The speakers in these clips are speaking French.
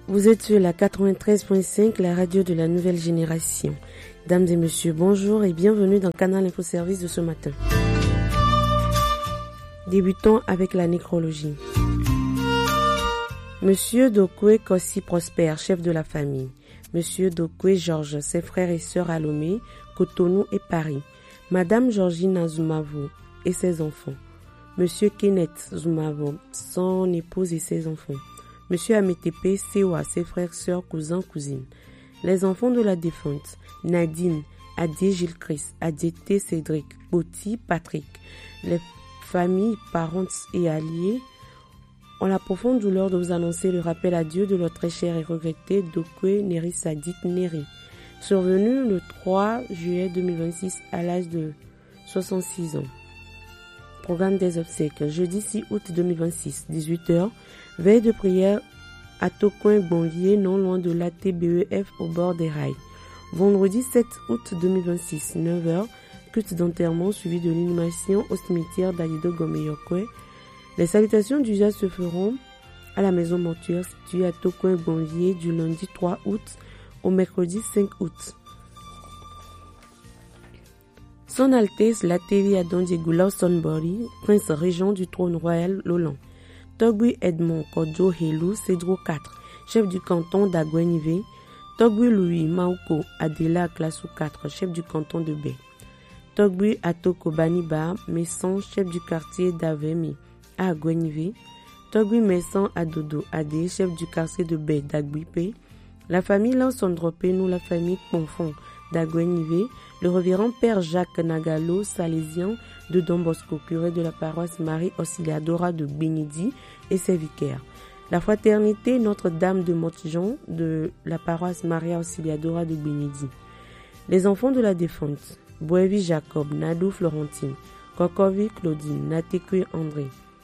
Vous êtes sur la 93.5, la radio de la nouvelle génération. Dames et messieurs, bonjour et bienvenue dans Canal Info Service de ce matin. Débutons avec la nécrologie. Monsieur Dokwe Kossi Prosper, chef de la famille. Monsieur Dokwe Georges, ses frères et sœurs à Lomé, Cotonou et Paris. Madame Georgina Zoumavo et ses enfants. Monsieur Kenneth Zoumavo, son épouse et ses enfants. Monsieur Ametepe Sewa, ses frères, sœurs, cousins, cousines. Les enfants de la défunte, Nadine, Adé Gilles Christ, Adété Cédric, Boti, Patrick. Les familles, parents et alliés ont la profonde douleur de vous annoncer le rappel à Dieu de leur très cher et regretté Dokwe Neri Sadit Neri, survenu le 3 juillet 2026 à l'âge de 66 ans. Programme des obsèques, jeudi 6 août 2026, 18h, veille de prière à Tocoin-Bonvier, non loin de l'ATBEF au bord des rails. Vendredi 7 août 2026, 9h, culte d'enterrement suivi de l'inhumation au cimetière d'Alido Gomeyokwe. Les salutations d'usage se feront à la maison mortuaire située à Tocoin-Bonvier du lundi 3 août au mercredi 5 août. Son Altesse Lattery Adon-Diego Lawson-Bori, prince régent du trône royal Lolan. Togui Edmond Kodjo Helou Cédro 4, chef du canton d'Agwenivé. Togui Louis Maouko Adela Klassou 4, chef du canton de Bé. Togui Atoko Baniba Messan, chef du quartier d'Avemi à Agwenivé. Togui Messan Adodo Adé, chef du quartier de Bé d'Agbipe. La famille Lansondropé, nous la famille Ponfon d'Agwenivé, le révérend Père Jacques Nagalo, salésien de Don Bosco, curé de la paroisse Marie Auxiliadora de Bénédi et ses vicaires. La fraternité Notre-Dame de Montjean de la paroisse Maria Auxiliadora de Bénédi. Les enfants de la défunte, Boevi Jacob, Nadou Florentine, Kokovi Claudine, Natekwe André,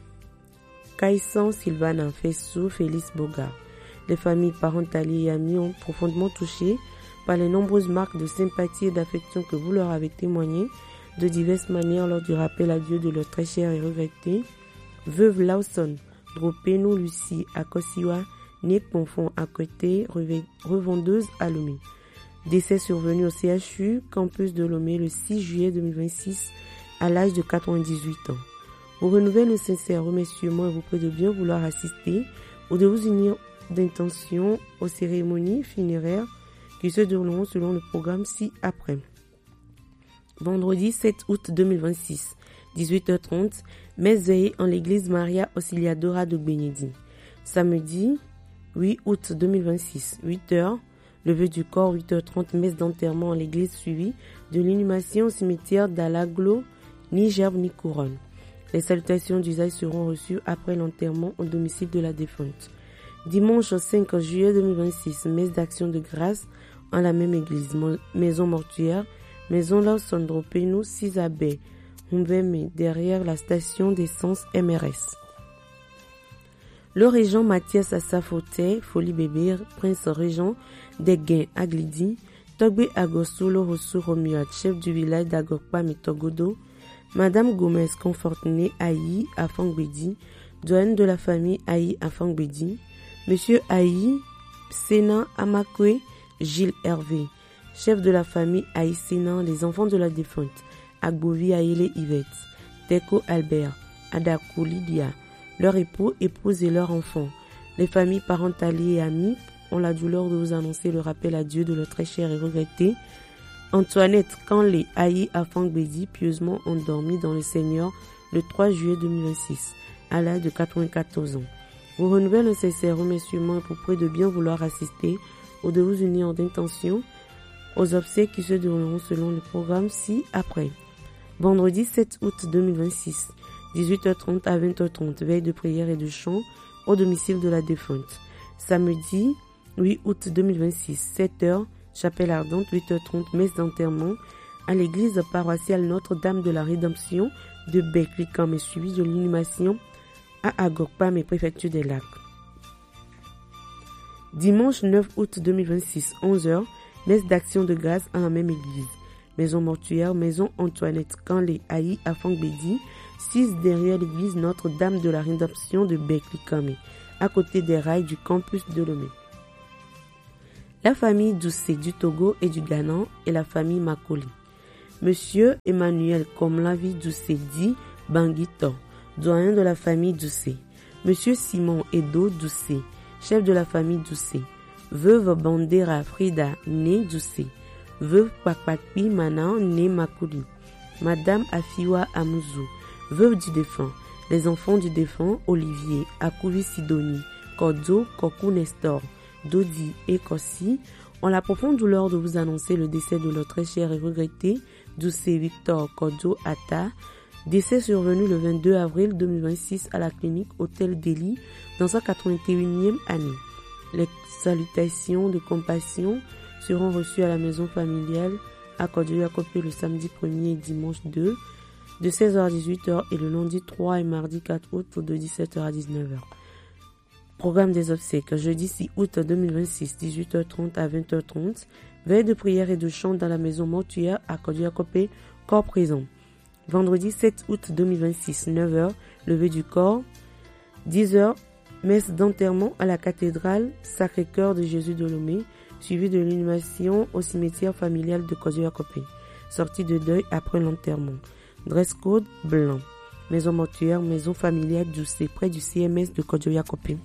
Kaïsan Sylvana Fessou, Félix Bogart. Les familles parentales et amis ont profondément touché par les nombreuses marques de sympathie et d'affection que vous leur avez témoignées de diverses manières lors du rappel à Dieu de leur très cher et regretté veuve Lawson, Dropeno Lucie à Kosiwa, née Ponfon à côté, revendeuse à Lomé. Décès survenu au CHU, campus de Lomé le 6 juillet 2026 à l'âge de 98 ans. Vous renouvelez le sincère remerciement et vous prie de bien vouloir assister ou de vous unir d'intention aux cérémonies funéraires qui se dérouleront selon le programme ci-après. Vendredi 7 août 2026, 18h30, messe veillée en l'église Maria Auxiliadora de Bénédi. Samedi 8 août 2026, 8h, levée du corps, 8h30, messe d'enterrement en l'église suivie de l'inhumation au cimetière d'Alaglo, ni gerbe ni couronne. Les salutations d'usage seront reçues après l'enterrement au domicile de la défunte. Dimanche 5 juillet 2026, messe d'action de grâce en la même église, maison mortuaire, maison Lausondropeno, 6 abbés, Humbeme, derrière la station d'essence MRS. Le régent Mathias Assafote, Folie Bébé, prince régent des Gains Aglidi, Togbe Agosolo Rosu Romuat, chef du village d'Agokpa Mitogodo, Madame Gomez Confortné Aïe à Fangbedi, doyenne de la famille Aïe à Fangbedi, Monsieur Aïe Sénan Amakwe Gilles Hervé, chef de la famille Aïe Sénan, les enfants de la défunte, Agbovi Aïle Yvette, Teko Albert, Adakou Lydia, leur époux, épouse et leurs enfants. Les familles parentales et amis ont la douleur de vous annoncer le rappel à Dieu de leur très cher et regretté Antoinette Kanlé Aïe à Fangbedi, pieusement endormie dans le Seigneur le 3 juillet 2026, à l'âge de 94 ans. Vous renouvelez un sincère remerciement et vous prie de bien vouloir assister ou de vous unir d'intention aux obsèques qui se dérouleront selon le programme ci-après. Vendredi 7 août 2026, 18h30 à 20h30, veille de prière et de chant au domicile de la défunte. Samedi 8 août 2026, 7h, chapelle ardente, 8h30, messe d'enterrement à l'église paroissiale Notre-Dame de la Rédemption de Beklikam et suivi de l'inhumation à Agokpam et préfecture des Lacs. Dimanche 9 août 2026, 11h, messe d'action de grâce à la même église. Maison mortuaire, maison Antoinette Kanlé Aïe à Fangbedi, 6 derrière l'église Notre-Dame de la Rédemption de Beklikam, à côté des rails du campus de Lomé. la famille Doucé du Togo et du Ghana et la famille Makoli. Monsieur Emmanuel Komlavi Doucé dit Banguito, doyen de la famille Doucé. Monsieur Simon Edo Doucé, chef de la famille Doucé. Veuve Bandera Frida, née Doucé. Veuve Pakpakpi Mana, née Makoli. Madame Afiwa Amuzu, veuve du défunt. Les enfants du défunt, Olivier, Akouvi Sidonie, Kodzo, Kokou Nestor, Dodi et Kossi, ont la profonde douleur de vous annoncer le décès de leur très cher et regretté Doucé Victor Kodzo Atta, décès survenu le 22 avril 2026 à la clinique Hôtel Delhi dans sa 81e année. Les salutations de compassion seront reçues à la maison familiale à Kodio-Yakopé le samedi 1er et dimanche 2 de 16h à 18h et le lundi 3 et mardi 4 août de 17h à 19h. Programme des obsèques, jeudi 6 août 2026, 18h30 à 20h30, veille de prière et de chant dans la maison mortuaire à Kodio-Yakopé, corps présent. Vendredi 7 août 2026, 9h, levée du corps, 10h, messe d'enterrement à la cathédrale Sacré-Cœur de Jésus de Lomé, suivi de l'inhumation au cimetière familial de Kodio-Yakopé. Sortie de deuil après l'enterrement. Dress code blanc. Maison mortuaire, maison familiale Doucé, près du CMS de Kodio-Yakopé.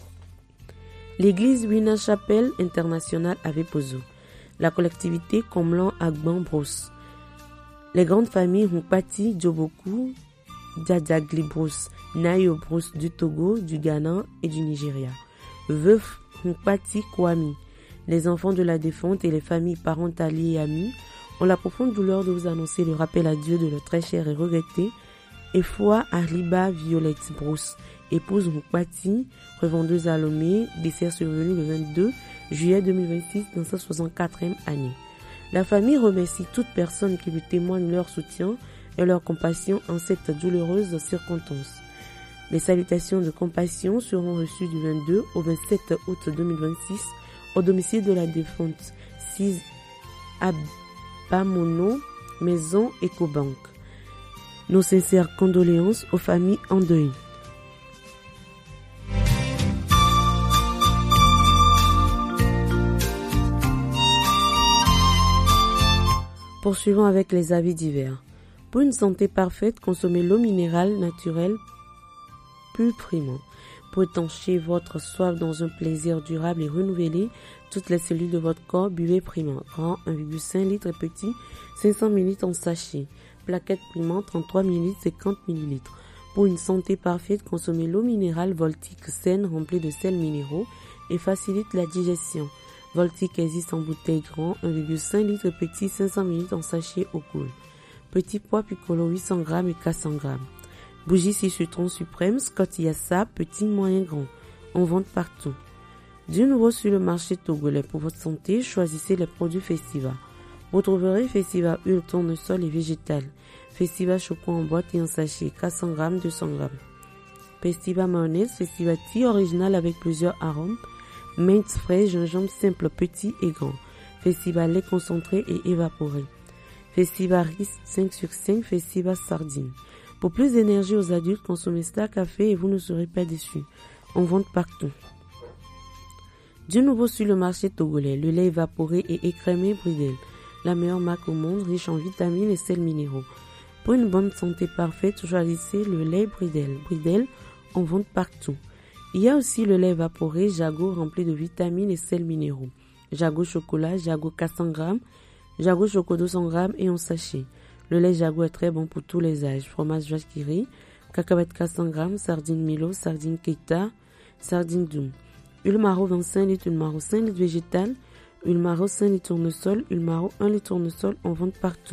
L'église Wina Chapelle Internationale à Vepozo. La collectivité Komlan Agban Bros. Les grandes familles Humpati, Djoboku, Djadjagli Bros, Nayo Bros du Togo, du Ghana et du Nigeria. Veuf Humpati Kwami. Les enfants de la défunte et les familles parentes alliées et amies ont la profonde douleur de vous annoncer le rappel à Dieu de leur très cher et regretté Efwa Arriba Violette Brousse, épouse Mukpati, revendeuse à Lomé, décès survenu le 22 juillet 2026 dans sa 64e année. La famille remercie toute personne qui lui témoigne leur soutien et leur compassion en cette douloureuse circonstance. Les salutations de compassion seront reçues du 22 au 27 août 2026 au domicile de la défunte 6 Abamono, Maison Ecobank. Nos sincères condoléances aux familles en deuil. Poursuivons avec les avis divers. Pour une santé parfaite, consommez l'eau minérale naturelle plus primant. Pour étancher votre soif dans un plaisir durable et renouvelé, toutes les cellules de votre corps, buvez Primant. Grand 1,5 litre et petit 500 ml en sachet. Plaquette Primant 33 ml 50 ml. Pour une santé parfaite, consommez l'eau minérale Voltique saine remplie de sels minéraux et facilite la digestion. Voltique existe en bouteille grand 1,5 litre et petit 500 ml en sachet au cool. Petit pois Piccolo 800 g et 400 g. Bougie 6 citrons suprême, Scott Yassa, petit, moyen, grand. En vente partout. Du nouveau sur le marché togolais. Pour votre santé, choisissez les produits Festiva. Vous trouverez Festiva huile, tournesol et végétal. Festiva chocolat en boîte et en sachet, 400 g, 200 g. Festiva mayonnaise, Festiva tea original avec plusieurs arômes. Mint frais, gingembre simple, petit et grand. Festiva lait concentré et évaporé. Festiva riz 5 sur 5, Festiva sardine. Pour plus d'énergie aux adultes, consommez Star Café et vous ne serez pas déçus. On vend partout. Du nouveau sur le marché togolais, le lait évaporé et écrémé Bridel. La meilleure marque au monde, riche en vitamines et sels minéraux. Pour une bonne santé parfaite, choisissez le lait Bridel. Bridel, on vend partout. Il y a aussi le lait évaporé Jago rempli de vitamines et sels minéraux. Jago chocolat, Jago 400 g, Jago choco 200 g et en sachet. Le lait Jago est très bon pour tous les âges. Fromage vache qui rit, cacahuètes 400 g, sardine Milo, sardine Keita, sardine Doum. Huile Maro 25 litres, huile Maro 5 litres végétale, huile Maro 5 litres tournesol, huile Maro 1 litre tournesol, on vend partout.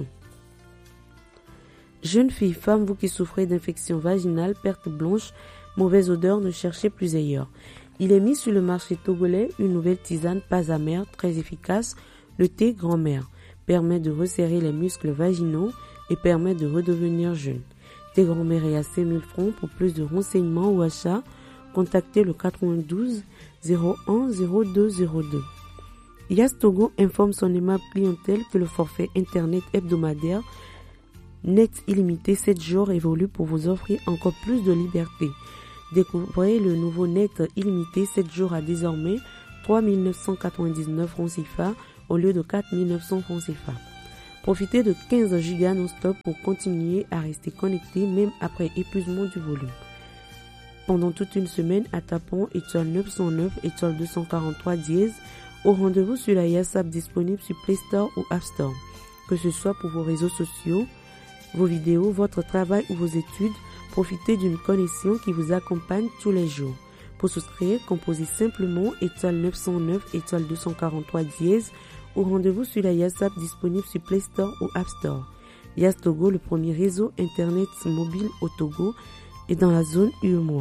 Jeunes filles, femmes, vous qui souffrez d'infections vaginales, perte blanche, mauvaise odeur, ne cherchez plus ailleurs. Il est mis sur le marché togolais une nouvelle tisane pas amère, très efficace, le thé grand-mère. Permet de resserrer les muscles vaginaux et permet de redevenir jeune. Thé grand-mère est à 5000 francs. Pour plus de renseignements ou achats, contactez le 92 01 0202. Yas Togo informe son aimable clientèle que le forfait internet hebdomadaire net illimité 7 jours évolue pour vous offrir encore plus de liberté. Découvrez le nouveau net illimité 7 jours à désormais 3 999 francs CFA au lieu de 4 900 francs CFA. Profitez de 15 Go non-stop pour continuer à rester connecté même après épuisement du volume. Pendant toute une semaine, en tapant étoile 909, étoile 243 dièse, au rendez-vous sur la YASAP disponible sur Play Store ou App Store. Que ce soit pour vos réseaux sociaux, vos vidéos, votre travail ou vos études, profitez d'une connexion qui vous accompagne tous les jours. Pour souscrire, composez simplement étoile 909, étoile 243 dièse, au rendez-vous sur la YASAP disponible sur Play Store ou App Store. Yas Togo, le premier réseau Internet mobile au Togo, est dans la zone UEMOA.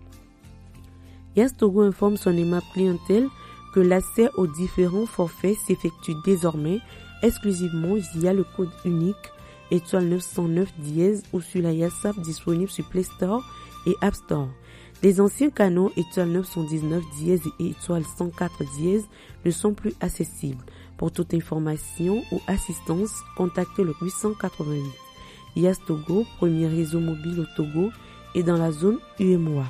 Yas Togo informe son aimable clientèle que l'accès aux différents forfaits s'effectue désormais exclusivement via le code unique étoile 909 dièse ou sur la YASAP disponible sur Play Store et App Store. Les anciens canaux étoile 919 dièse et étoile 104 dièse ne sont plus accessibles. Pour toute information ou assistance, contactez le 888. Yas Togo, premier réseau mobile au Togo, est dans la zone UEMOA.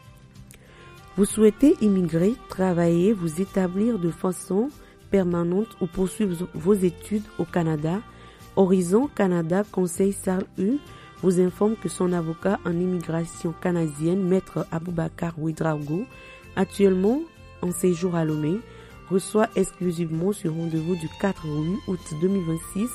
Vous souhaitez immigrer, travailler, vous établir de façon permanente ou poursuivre vos études au Canada? Horizon Canada Conseil Sarl U vous informe que son avocat en immigration canadienne, Maître Aboubakar Ouedraogo, actuellement en séjour à Lomé, reçoit exclusivement sur rendez-vous du 4 août 2026.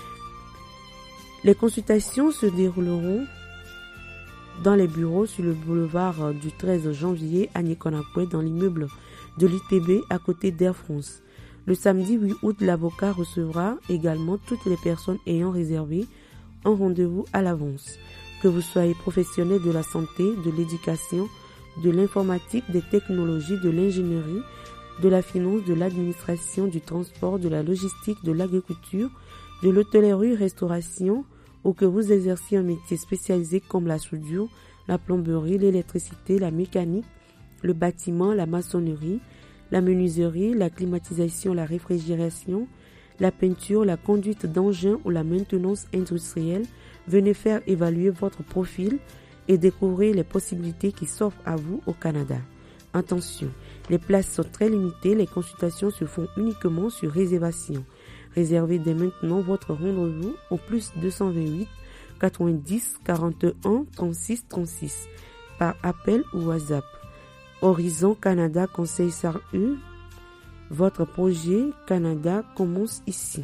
Les consultations se dérouleront dans les bureaux sur le boulevard du 13 janvier à Nikonakwe dans l'immeuble de l'ITB à côté d'Air France. Le samedi 8 août, l'avocat recevra également toutes les personnes ayant réservé un rendez-vous à l'avance. Que vous soyez professionnel de la santé, de l'éducation, de l'informatique, des technologies, de l'ingénierie, de la finance, de l'administration, du transport, de la logistique, de l'agriculture, de l'hôtellerie-restauration, ou que vous exerciez un métier spécialisé comme la soudure, la plomberie, l'électricité, la mécanique, le bâtiment, la maçonnerie, la menuiserie, la climatisation, la réfrigération, la peinture, la conduite d'engins ou la maintenance industrielle, venez faire évaluer votre profil et découvrir les possibilités qui s'offrent à vous au Canada. Attention, les places sont très limitées, les consultations se font uniquement sur réservation. Réservez dès maintenant votre rendez-vous au plus 228 90 41 36 36 par appel ou WhatsApp. Horizon Canada Conseil Sarl U, votre projet Canada commence ici.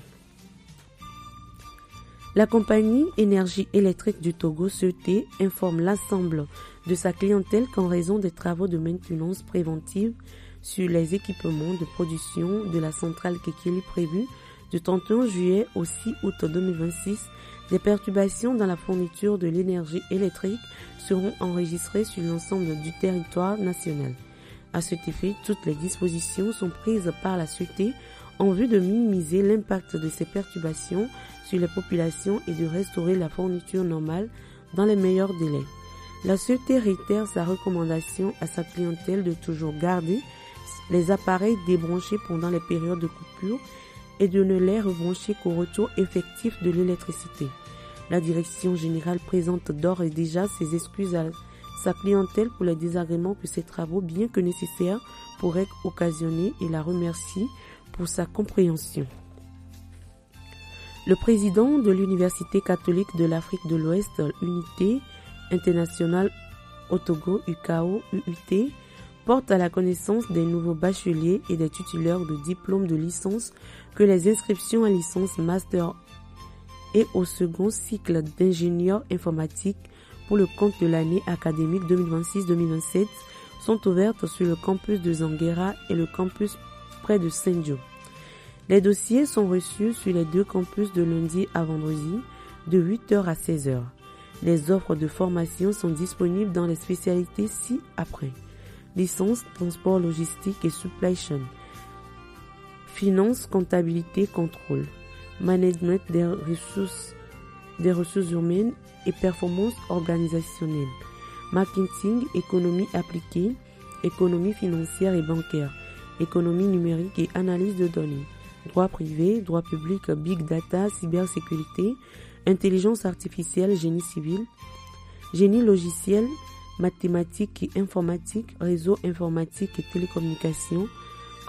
La compagnie Énergie électrique du Togo, CET, informe l'ensemble de sa clientèle qu'en raison des travaux de maintenance préventive sur les équipements de production de la centrale Kekili prévus du 31 juillet au 6 août 2026, des perturbations dans la fourniture de l'énergie électrique seront enregistrées sur l'ensemble du territoire national. À cet effet, toutes les dispositions sont prises par la CET en vue de minimiser l'impact de ces perturbations sur les populations et de restaurer la fourniture normale dans les meilleurs délais. La CET réitère sa recommandation à sa clientèle de toujours garder les appareils débranchés pendant les périodes de coupure et de ne les rebrancher qu'au retour effectif de l'électricité. La direction générale présente d'ores et déjà ses excuses à sa clientèle pour les désagréments que ces travaux, bien que nécessaires, pourraient occasionner et la remercie pour sa compréhension. Le président de l'Université catholique de l'Afrique de l'Ouest, Unité internationale au Togo, UKO, UUT, porte à la connaissance des nouveaux bacheliers et des titulaires de diplômes de licence que les inscriptions à licence master et au second cycle d'ingénieur informatique pour le compte de l'année académique 2026-2027 sont ouvertes sur le campus de Zanguera et le campus près de Saint-Joe. Les dossiers sont reçus sur les deux campus de lundi à vendredi de 8h à 16h. Les offres de formation sont disponibles dans les spécialités ci-après. Licence, transport logistique et supply chain. Finance, comptabilité, contrôle. Management des ressources humaines et performance organisationnelle. Marketing, économie appliquée, économie financière et bancaire. Économie numérique et analyse de données. Droit privé, droit public, big data, cybersécurité, intelligence artificielle, génie civil, génie logiciel, mathématiques et informatique, réseau informatique et télécommunications,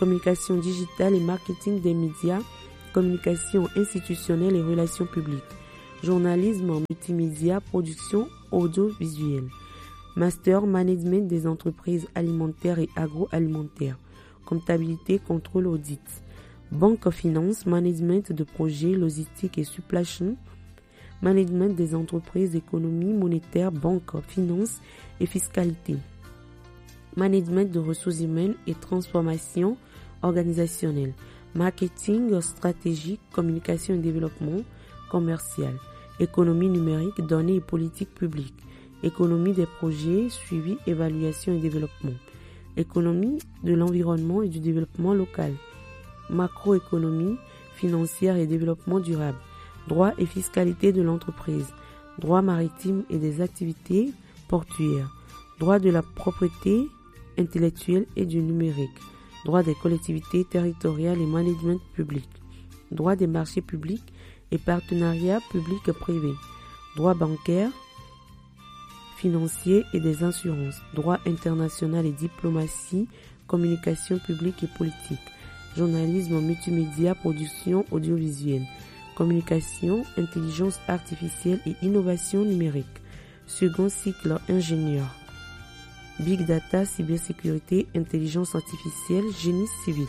communication digitale et marketing des médias, communication institutionnelle et relations publiques, journalisme en multimédia, production audiovisuelle, master management des entreprises alimentaires et agroalimentaires, comptabilité, contrôle, audit, banque finance, management de projets, logistique et supply chain, management des entreprises, économie monétaire, banque, finance et fiscalité, management de ressources humaines et transformation organisationnelle, marketing stratégique, communication et développement commercial, économie numérique, données et politique publique, économie des projets, suivi, évaluation et développement, économie de l'environnement et du développement local, macroéconomie financière et développement durable, droit et fiscalité de l'entreprise, droit maritime et des activités portuaires, droit de la propriété intellectuelle et du numérique, droit des collectivités territoriales et management public, droit des marchés publics et partenariats publics-privés, droit bancaire, financier et des assurances, droit international et diplomatie, communication publique et politique, journalisme multimédia, production audiovisuelle, communication, intelligence artificielle et innovation numérique, second cycle ingénieur, big data, cybersécurité, intelligence artificielle, génie civil.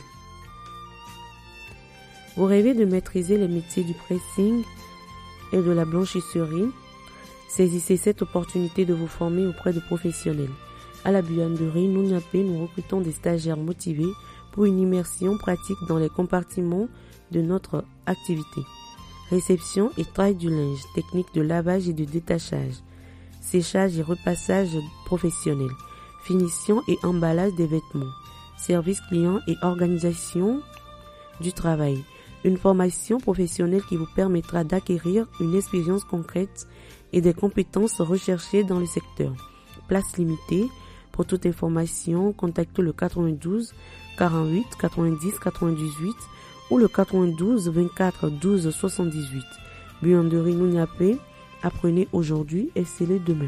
Vous rêvez de maîtriser les métiers du pressing et de la blanchisserie? Saisissez cette opportunité de vous former auprès de professionnels. À la buanderie Nouniapé, nous recrutons des stagiaires motivés pour une immersion pratique dans les compartiments de notre activité. Réception et taille du linge, technique de lavage et de détachage, séchage et repassage professionnel, finition et emballage des vêtements, service client et organisation du travail. Une formation professionnelle qui vous permettra d'acquérir une expérience concrète et des compétences recherchées dans le secteur. Place limitée. Pour toute information, contactez le 92 48 90 98 ou le 92 24 12 78. Buanderie Nouniapé, apprenez aujourd'hui et scellez demain.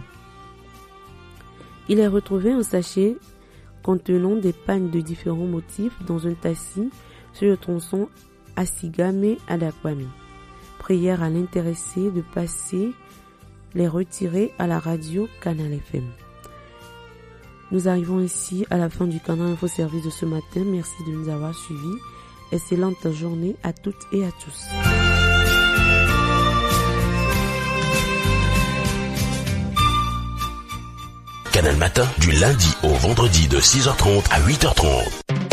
Il est retrouvé un sachet contenant des pagnes de différents motifs dans un tassis sur le tronçon Asigame Adakwami. Prière à l'intéressé de passer les retirer à la radio Canal FM. Nous arrivons ainsi à la fin du Canal Info Service de ce matin. Merci de nous avoir suivis. Excellente journée à toutes et à tous. Canal Matin, du lundi au vendredi de 6h30 à 8h30.